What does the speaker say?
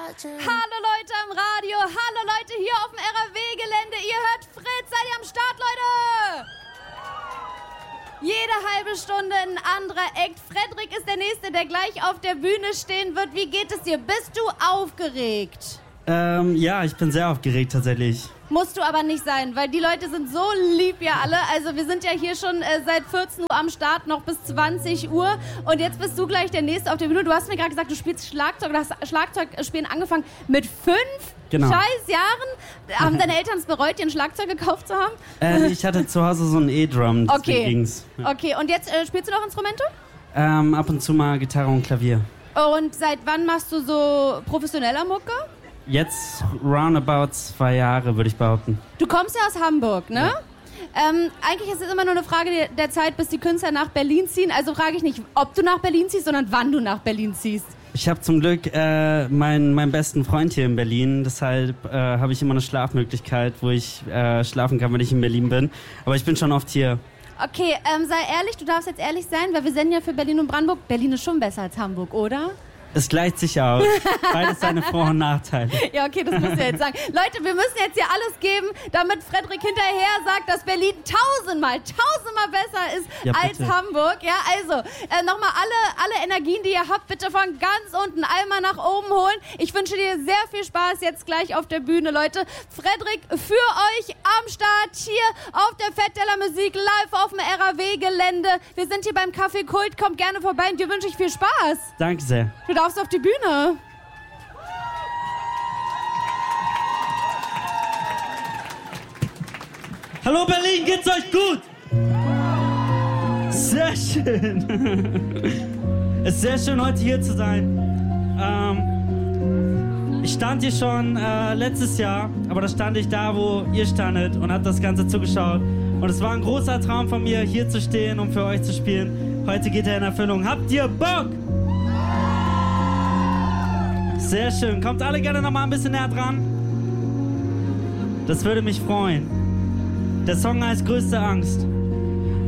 Hallo Leute im Radio, hallo Leute hier auf dem RAW-Gelände. Ihr hört Fritz, seid ihr am Start, Leute? Jede halbe Stunde ein anderer Act. Frederik ist der Nächste, der gleich auf der Bühne stehen wird. Wie geht es dir? Bist du aufgeregt? Ja, ich bin sehr aufgeregt tatsächlich. Musst du aber nicht sein, weil die Leute sind so lieb ja alle. Also wir sind ja hier schon seit 14 Uhr am Start, noch bis 20 Uhr. Und jetzt bist du gleich der Nächste auf der Bühne. Du hast mir gerade gesagt, du spielst Schlagzeug oder hast Schlagzeugspielen angefangen mit 5 scheiß Jahren. Haben deine Eltern es bereut, dir ein Schlagzeug gekauft zu haben? Ich hatte zu Hause so ein E-Drum, deswegen ging's. Okay, und jetzt spielst du noch Instrumente? Ab und zu mal Gitarre und Klavier. Und seit wann machst du so professioneller Mucke? Jetzt roundabout 2 Jahre, würde ich behaupten. Du kommst ja aus Hamburg, ne? Ja. Eigentlich ist es immer nur eine Frage der Zeit, bis die Künstler nach Berlin ziehen. Also frage ich nicht, ob du nach Berlin ziehst, sondern wann du nach Berlin ziehst. Ich habe zum Glück meinen besten Freund hier in Berlin. Deshalb habe ich immer eine Schlafmöglichkeit, wo ich schlafen kann, wenn ich in Berlin bin. Aber ich bin schon oft hier. Okay, sei ehrlich, du darfst jetzt ehrlich sein, weil wir senden ja für Berlin und Brandenburg. Berlin ist schon besser als Hamburg, oder? Es gleicht sich aus. Beides seine Vor- und Nachteile. Ja, okay, das musst du jetzt sagen. Leute, wir müssen jetzt hier alles geben, damit Frederik hinterher sagt, dass Berlin tausendmal besser ist als Hamburg. Ja, also, nochmal alle Energien, die ihr habt, bitte von ganz unten einmal nach oben holen. Ich wünsche dir sehr viel Spaß jetzt gleich auf der Bühne, Leute. Frederik, für euch am Start hier auf der Fête de la Musique live auf dem RAW-Gelände. Wir sind hier beim Café Kult. Kommt gerne vorbei und dir wünsche ich viel Spaß. Danke sehr. Du darfst auf die Bühne. Hallo Berlin, geht's euch gut? Sehr schön. Es ist sehr schön, heute hier zu sein. Ich stand hier schon letztes Jahr, aber da stand ich da, wo ihr standet und hab das Ganze zugeschaut. Und es war ein großer Traum von mir, hier zu stehen und für euch zu spielen. Heute geht er in Erfüllung. Habt ihr Bock? Sehr schön. Kommt alle gerne noch mal ein bisschen näher dran. Das würde mich freuen. Der Song heißt Größte Angst.